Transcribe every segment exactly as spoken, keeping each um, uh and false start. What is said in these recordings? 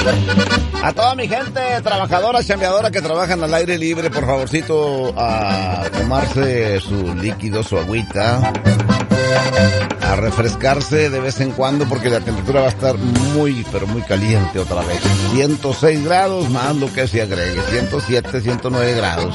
A toda mi gente trabajadora, chambeadora que trabajan al aire libre, por favorcito, a tomarse su líquido, su agüita, a refrescarse de vez en cuando porque la temperatura va a estar muy, pero muy caliente otra vez. ciento seis grados más lo que se agregue, ciento siete, ciento nueve grados.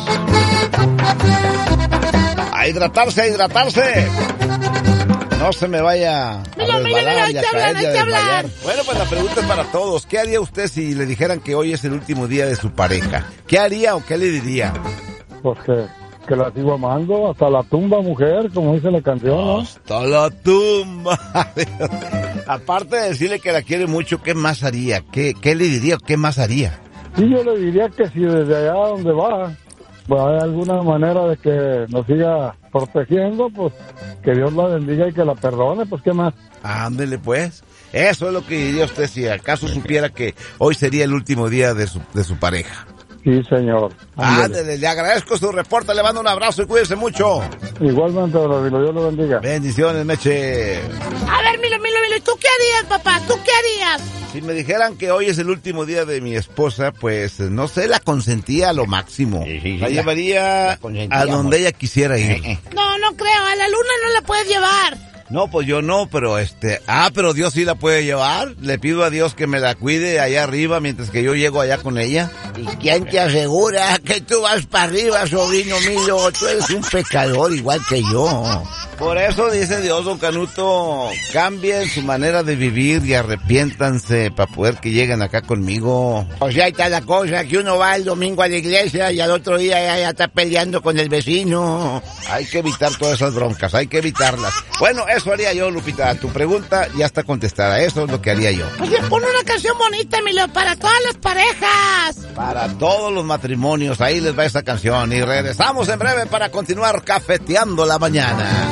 A hidratarse, a hidratarse. No se me vaya a Mira, mira, resbalar y mira, a hay que caer hablar, y a hay que hablar. desmayar. Bueno, pues la pregunta es para todos. ¿Qué haría usted si le dijeran que hoy es el último día de su pareja? ¿Qué haría o qué le diría? Pues que, que la sigo amando hasta la tumba, mujer, como dice la canción, ¿no? Hasta la tumba. Aparte de decirle que la quiere mucho, ¿qué más haría? ¿Qué, qué le diría o qué más haría? Sí, yo le diría que si desde allá donde va, pues hay alguna manera de que nos siga protegiendo, pues que Dios la bendiga y que la perdone, pues qué más. Ándele pues. Eso es lo que diría usted si acaso supiera que hoy sería el último día de su, de su pareja. Sí, señor. Ándele, le agradezco su reporte, le mando un abrazo y cuídese mucho. Igualmente, don Dios lo bendiga. Bendiciones, Meche. A ver, Milo, Milo, Milo, ¿y tú qué harías, papá? ¿Tú qué harías? Si me dijeran que hoy es el último día de mi esposa, pues, no sé, la consentía a lo máximo. Sí, sí, sí, la la- llevaría la consentía, a donde amor. ella quisiera ir. Eh, eh. No, no creo, a la luna no la puedes llevar. No, pues yo no, pero este... Ah, pero Dios sí la puede llevar. Le pido a Dios que me la cuide allá arriba mientras que yo llego allá con ella. ¿Y quién te asegura que tú vas para arriba, sobrino mío? Tú eres un pecador igual que yo. Por eso dice Dios, don Canuto, cambien su manera de vivir y arrepiéntanse para poder que lleguen acá conmigo. O sea, ahí está la cosa, que uno va el domingo a la iglesia y al otro día ya, ya está peleando con el vecino. Hay que evitar todas esas broncas, hay que evitarlas. Bueno, eso haría yo, Lupita. Tu pregunta ya está contestada. Eso es lo que haría yo. Oye, pon una canción bonita, Milo, para todas las parejas. Para todos los matrimonios, ahí les va esta canción. Y regresamos en breve para continuar cafeteando la mañana.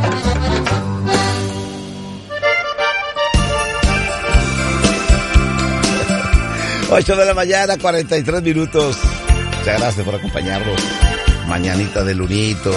ocho de la mañana, cuarenta y tres minutos. Muchas gracias por acompañarnos. Mañanita de lunito.